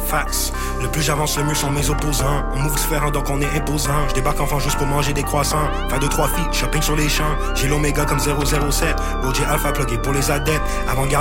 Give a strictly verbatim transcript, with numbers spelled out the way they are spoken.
Fax. Le plus j'avance, le mieux sont mes opposants. On move différent donc on est imposant. Je débarque enfin juste pour manger des croissants. Faire deux trois filles, shopping sur les champs. J'ai l'oméga comme zéro zéro sept. Roger Alpha plugué pour les adeptes. Avant-garde